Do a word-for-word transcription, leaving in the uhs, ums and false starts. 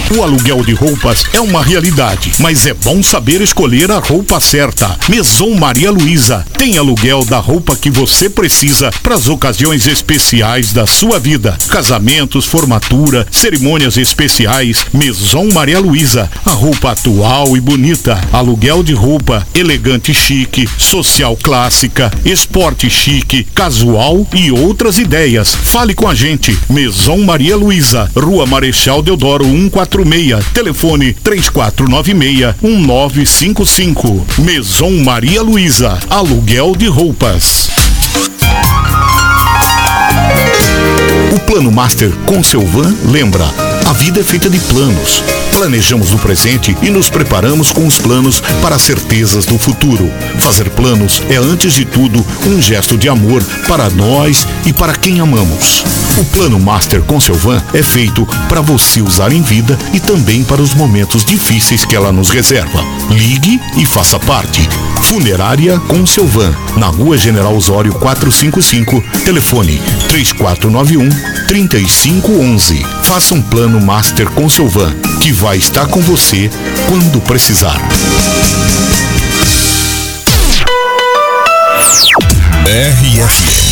O aluguel de roupas é uma realidade, mas é bom saber escolher a roupa certa. Maison Maria Luísa tem aluguel da roupa que você precisa para as ocasiões especiais da sua vida. Casamentos, formatura, cerimônias especiais. Maison Maria Luísa, a roupa atual e bonita. Aluguel de roupa elegante e chique, social clássica, esporte chique, casual e outras ideias. Fale com a gente. Maison Maria Luísa, Rua Marechal Deodoro cento e quarenta e seis, telefone três quatro nove seis, um nove cinco cinco. Maison Maria Luísa, aluguel de roupas. O Plano Master com seu van lembra: a vida é feita de planos. Planejamos o presente e nos preparamos com os planos para as certezas do futuro. Fazer planos é, antes de tudo, um gesto de amor para nós e para quem amamos. O Plano Master com seu van é feito para você usar em vida e também para os momentos difíceis que ela nos reserva. Ligue e faça parte. Funerária com seu van, na Rua General Osório quatrocentos e cinquenta e cinco, telefone três quatro nove um, três cinco um um. Faça um Plano Master com seu van, que vai estar com você quando precisar. R F